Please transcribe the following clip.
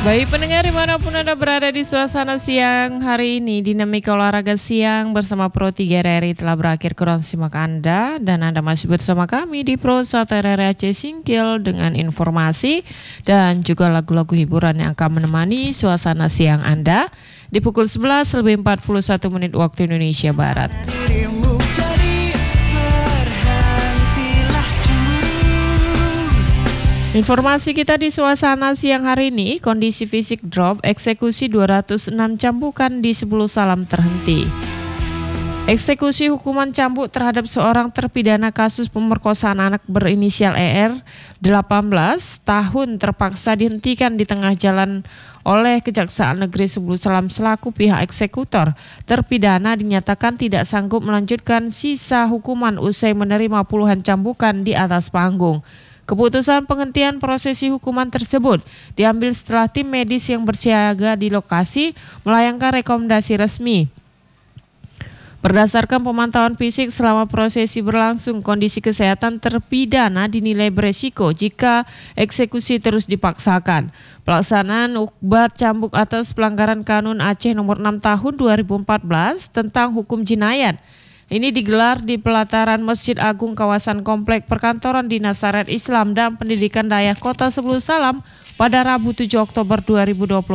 Baik pendengar dimanapun Anda berada di suasana siang hari ini, dinamika olahraga siang bersama Pro 3 RRI telah berakhir kurang simak Anda dan Anda masih bersama kami di Pro 1 RRI Aceh Singkil dengan informasi dan juga lagu-lagu hiburan yang akan menemani suasana siang Anda di pukul 11 lebih 41 menit waktu Indonesia Barat. Informasi kita di suasana siang hari ini, kondisi fisik drop, eksekusi 206 cambukan di 10 Salam terhenti. Eksekusi hukuman cambuk terhadap seorang terpidana kasus pemerkosaan anak berinisial ER 18 tahun terpaksa dihentikan di tengah jalan oleh Kejaksaan Negeri 10 Salam selaku pihak eksekutor. Terpidana dinyatakan tidak sanggup melanjutkan sisa hukuman usai menerima puluhan cambukan di atas panggung. Keputusan penghentian prosesi hukuman tersebut diambil setelah tim medis yang bersiaga di lokasi melayangkan rekomendasi resmi. Berdasarkan pemantauan fisik selama prosesi berlangsung, kondisi kesehatan terpidana dinilai beresiko jika eksekusi terus dipaksakan. Pelaksanaan ukbat cambuk atas pelanggaran Kanun Aceh nomor 6 tahun 2014 tentang hukum jinayat. Ini digelar di pelataran Masjid Agung kawasan Komplek Perkantoran Dinas Syariat Islam dan Pendidikan Dayak Kota 10 Salam pada Rabu 7 Oktober 2020.